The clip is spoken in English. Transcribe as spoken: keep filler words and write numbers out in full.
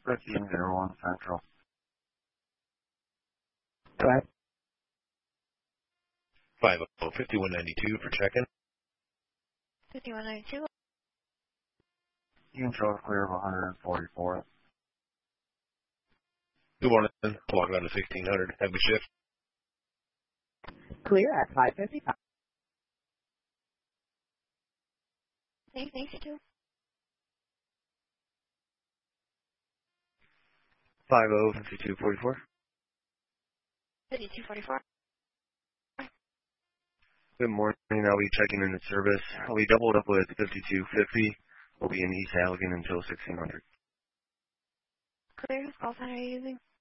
fifteen zero one Central. Go ahead. five oh, fifty-one ninety-two for check-in. fifty-one ninety-two. You can show us clear of one forty-four. Good morning. Log on to sixteen hundred. Have a shift. Clear at five fifty-five. Thank you, too. five oh, fifty-two forty-four. fifty-two forty-four. Good morning. I'll be checking in the service. I'll be doubled up with fifty-two fifty. We'll be in East Halligan until sixteen hundred. Clear. Whose call sign are you using?